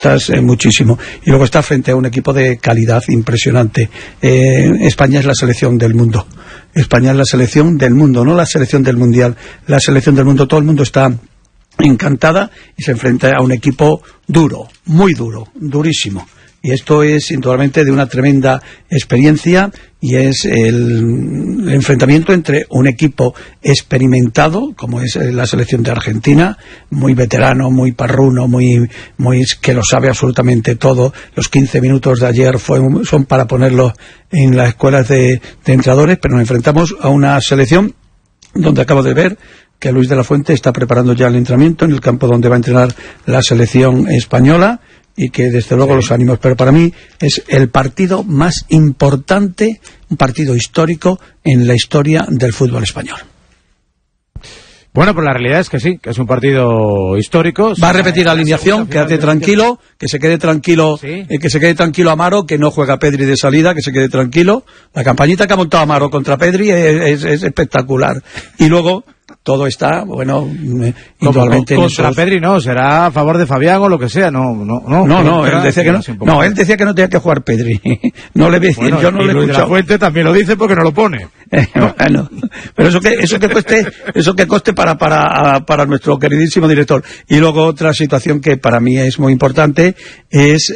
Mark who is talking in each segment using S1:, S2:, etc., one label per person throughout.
S1: muchísimo. Y luego está frente a un equipo de calidad impresionante. España es la selección del mundo. España es la selección del mundo, no la selección del mundial, la selección del mundo. Todo el mundo está encantada y se enfrenta a un equipo duro, muy duro, durísimo. Y esto es indudablemente de una tremenda experiencia, y es el enfrentamiento entre un equipo experimentado, como es la selección de Argentina, muy veterano, muy parruno, muy que lo sabe absolutamente todo. Los 15 minutos de ayer son para ponerlos en las escuelas de entrenadores, pero nos enfrentamos a una selección donde acabo de ver que Luis de la Fuente está preparando ya el entrenamiento en el campo donde va a entrenar la selección española, y que desde luego los ánimos, pero para mí es el partido más importante, un partido histórico en la historia del fútbol español.
S2: Bueno, pues la realidad es que sí, que es un partido histórico.
S1: Va a repetir la alineación, quédate tranquilo, que se quede tranquilo, ¿sí? Que se quede tranquilo Amaro, que no juega Pedri de salida, que se quede tranquilo. La campañita que ha montado Amaro contra Pedri es espectacular. Y luego todo está, bueno, indudablemente
S2: contra Pedri no, será a favor de Fabián o lo que sea, no,
S1: él decía que no, él decía que no tenía que jugar Pedri. No le ve, bueno, yo no le he escuchado.
S2: Luis de la Fuente también lo dice porque no lo pone.
S1: Bueno, pero eso que coste para nuestro queridísimo director. Y luego otra situación que para mí es muy importante es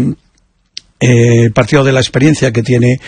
S1: el partido de la experiencia que tiene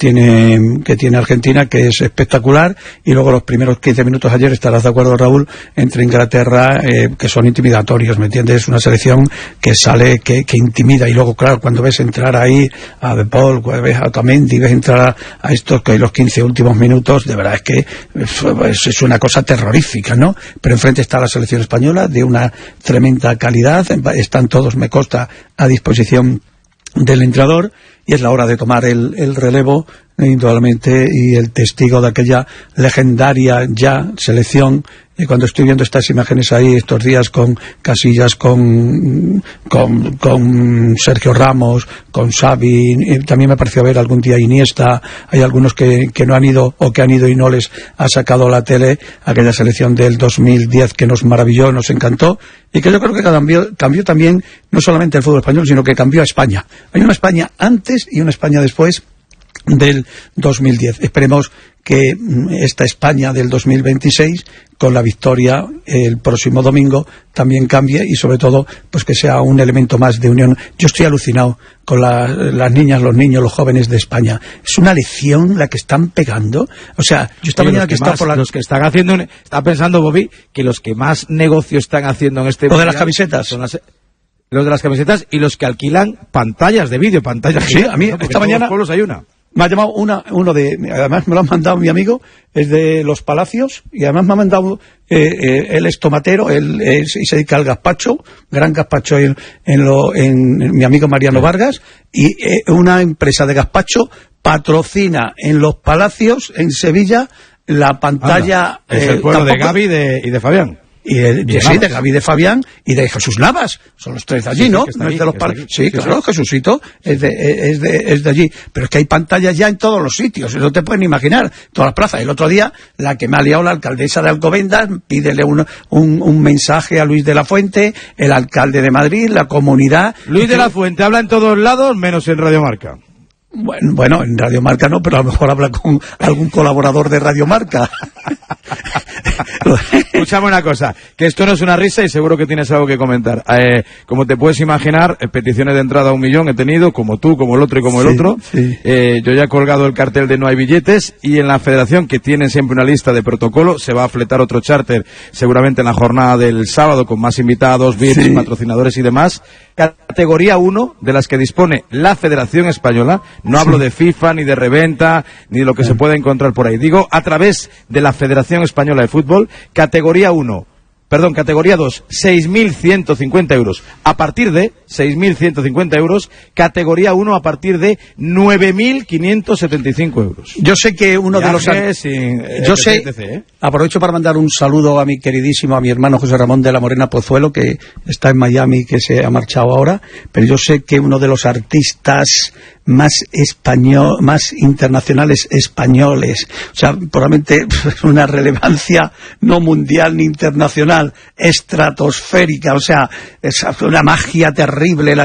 S1: Argentina, que es espectacular, y luego los primeros 15 minutos ayer, estarás de acuerdo, Raúl, entre Inglaterra, que son intimidatorios, ¿me entiendes? Es una selección que sale, que intimida, y luego claro, cuando ves entrar ahí a De Paul, ves a Otamendi, ves entrar a estos que hay los 15 últimos minutos, de verdad es que es una cosa terrorífica, ¿no? Pero enfrente está la selección española de una tremenda calidad, están todos, me consta, a disposición del entrenador, y es la hora de tomar el relevo, indudablemente, y el testigo de aquella legendaria ya selección. Y cuando estoy viendo estas imágenes ahí estos días con Casillas, con Sergio Ramos, con Xavi, también me pareció ver algún día Iniesta, hay algunos que no han ido, o que han ido y no les ha sacado la tele, aquella selección del 2010 que nos maravilló, nos encantó, y que yo creo que cambió también no solamente el fútbol español, sino que cambió a España. Hay una España antes y una España después del 2010. Esperemos que esta España del 2026, con la victoria el próximo domingo, también cambie, y sobre todo pues que sea un elemento más de unión. Yo estoy alucinado con las niñas, los niños, los jóvenes de España. Es una lección la que están pegando. O sea, yo estaba viendo que está por los que están haciendo, está pensando Bobby que los que más negocio están haciendo en este mundial, de las camisetas
S2: son los de las camisetas y los que alquilan pantallas de vídeo, pantallas.
S1: Sí, a mí esta mañana
S2: hay una.
S1: Me ha llamado además me lo han mandado mi amigo, es de Los Palacios, y además me ha mandado, él es tomatero, y se dedica al gazpacho, gran gazpacho en mi amigo Mariano Vargas, y una empresa de gazpacho patrocina en Los Palacios, en Sevilla, la pantalla.
S2: Es el pueblo de Gaby y de Fabián.
S1: De Gaby, de Fabián y de Jesús Navas, son los tres de allí, ¿no? No es de los sí, claro, Jesucito es de allí, pero es que hay pantallas ya en todos los sitios, no te pueden imaginar, todas las plazas. El otro día, la que me ha liado la alcaldesa de Alcobendas, pídele un mensaje a Luis de la Fuente, el alcalde de Madrid, la comunidad.
S2: Luis de la Fuente habla en todos lados, menos en Radio Marca.
S1: Bueno, en Radio Marca no, pero a lo mejor habla con algún colaborador de Radio Marca.
S2: Escúchame una cosa, que esto no es una risa y seguro que tienes algo que comentar. Como te puedes imaginar, peticiones de entrada 1 millón he tenido, como tú, como el otro y como el otro. Sí. Yo ya he colgado el cartel de no hay billetes, y en la federación, que tienen siempre una lista de protocolo, se va a fletar otro charter seguramente en la jornada del sábado, con más invitados, VIPs, patrocinadores y demás. Categoría 1 de las que dispone la Federación Española, no hablo de FIFA, ni de reventa, ni de lo que se puede encontrar por ahí, digo a través de la Federación Española de Fútbol. Categoría 2, 6.150 euros. A partir de 6.150 euros, categoría 1 a partir de 9.575 euros.
S1: Yo sé que uno de los... Aprovecho para mandar un saludo a mi hermano José Ramón de la Morena Pozuelo, que está en Miami, que se ha marchado ahora, pero yo sé que uno de los artistas más internacionales españoles, o sea, probablemente una relevancia no mundial ni internacional, estratosférica, o sea, es una magia terrible